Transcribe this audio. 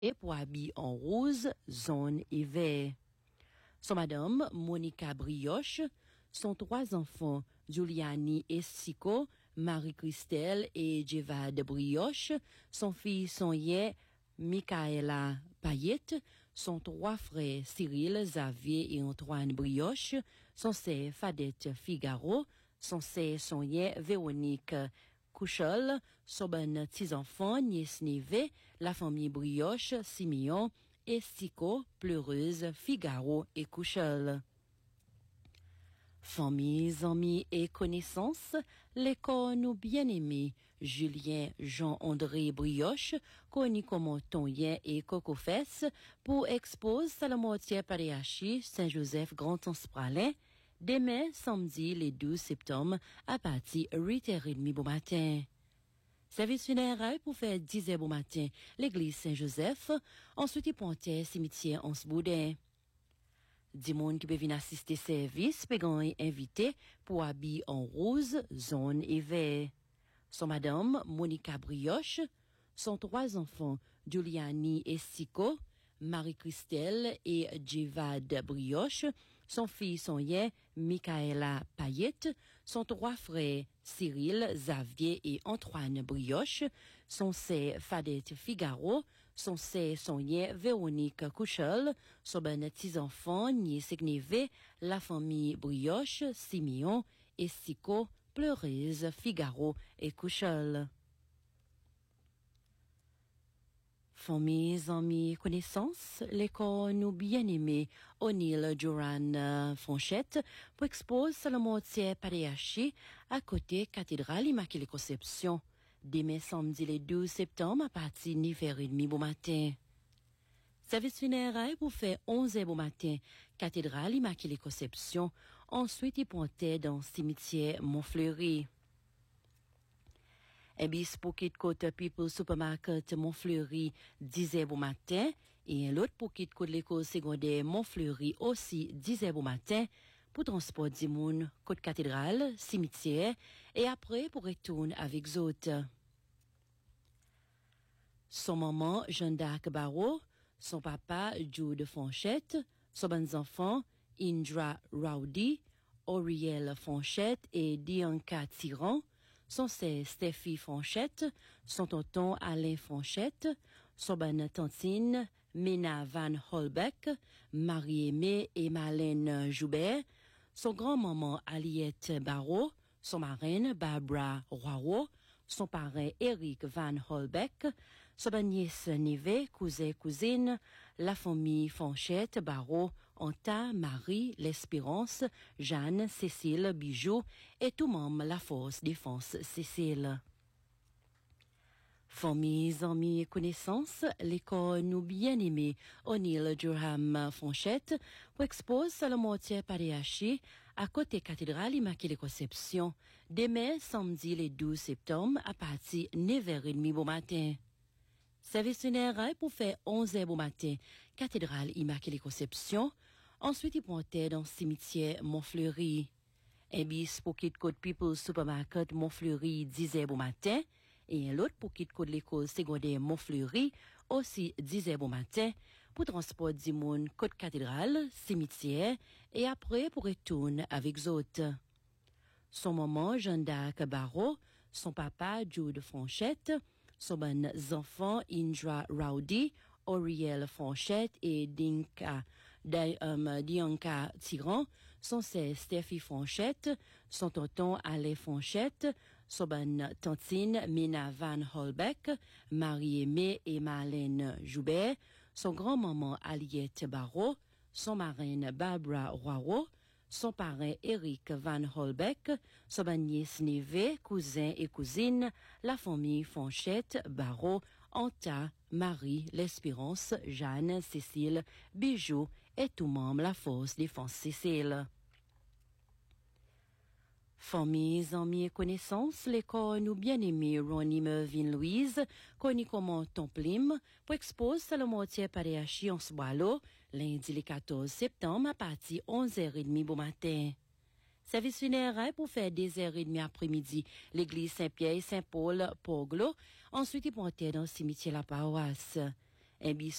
et pour habits en rose, jaune et vert. Son madame, Monica Brioche, son 3 enfants, Giuliani et Sico, Marie-Christelle et Jevad Brioche, son fils Sonye, Michaela Payette, son 3 frères, Cyril, Xavier et Antoine Brioche, son sœur Fadette Figaro, son sœur Sonye, Véronique Couchol, son bon petits enfants, nièce Neve, la famille Brioche, Simeon, et Sico, Pleureuse, Figaro et Couchol. Familles, amis et connaissances, l'école nous bien-aimés, Julien Jean-André Brioche, connu comme Tonien et Cocofès, pour expose Salamortier Paréachi, Saint-Joseph Grand-Anspralin, demain, samedi, le 12 septembre, à partir de 8h30 bon matin. Service funéraire pour faire 10h bon matin, l'église Saint-Joseph, ensuite il pointait cimetière Anse-Boudin. 10 monde qui peut venir assister service, peut invité pour habiller en rose, jaune et vert. Son madame, Monica Brioche, son 3 enfants, Giuliani et Sico, Marie-Christelle et Jevad Brioche, son fils Sonye, Michaela Payette, son 3 frères, Cyril, Xavier et Antoine Brioche, son sœur Fadette Figaro, son sœur Sonye, Véronique Couchol, son bon petits enfants, nièce Neve, la famille Brioche, Simeon et Sico, Pleureuse, Figaro et Couchol. Familles, amis, connaissances, l'école nous bien-aimés, O'Neill Duran Fonchette, pour expose Salamortier Paréachi, à côté cathédrale Immaculée Conception, demain samedi le 12 septembre à partir de 9h30 bon matin. Service funéraire pour faire 11h bon matin, cathédrale Immaculée Conception, ensuite il pointait dans le cimetière Montfleury. Bis Pocket Côte People Supermarket Montfleury 10h bon matin et l'autre Pocket Côte l'école secondaire Montfleury aussi 10h bon matin pour transport du monde, côte cathédrale, cimetière et après pour retourner avec autres. Son maman Jeanne d'Arc Barreau, son papa Jude Fonchette, son bon enfant Indra Rowdy, Auriel Fonchette et Dianca Tiran, son sœur Stéphie Fonchette, son tonton Alain Fonchette, son bonne tantine Mena Van Holbeck, Marie-Aimée et Marlène Joubert, son grand-maman Aliette Barreau, son marraine Barbara Roiro, son parrain Eric Van Holbeck, son nièce Neve, cousin-cousine, la famille Fonchette, Barreau, Anta, Marie, l'Espérance, Jeanne, Cécile, Bijou et tout membre la Force Défense Cécile. Familles, amis et connaissances, l'école nous bien-aimés, O'Neill Durham Fonchette, pour expose Salamortier Paréachi, à côté cathédrale Immaculée Conception, demain samedi le 12 septembre à partir de 9h30 bon matin. Service funéraire pour faire 11h bon matin, cathédrale Immaculée Conception, ensuite il pointait dans le cimetière Montfleury. Bis Pocket Code People Supermarket Montfleury 10h bon matin, et l'autre Pocket Code l'école secondaire Montfleury aussi 10h bon matin pour transport du monde côte cathédrale, cimetière et après pour retourner avec autres. Son maman Jeanne d'Arc Barreau, son papa Jude Fonchette, son bon enfant Indra Rowdy, Auriel Fonchette et Dianca Tiran, son sœur Stéphie Fonchette, son tonton Alain Fonchette, son bonne tantine Mena Van Holbeck, Marie-Aimée et Marlène Joubert, son grand-maman Aliette Barreau, son marraine Barbara Roiro, son parrain Eric Van Holbeck, son nièce Neve, cousin et cousine, la famille Fonchette, Barreau, Anta, Marie, l'Espérance, Jeanne, Cécile, Bijou et tout membre la Force Défense Cécile. Familles, amis et connaissances, l'école nous bien-aimés Ronnie Mervyn Louise, connu comme Tomplim, pour expose Salamortier Paréachi en Sboilo, lundi le 14 septembre à partir de 11h30 bon matin. Service funéraire pour faire 2h30 après-midi, l'église Saint-Pierre et Saint-Paul, Poglo, ensuite il pointait dans le cimetière La Paroisse. un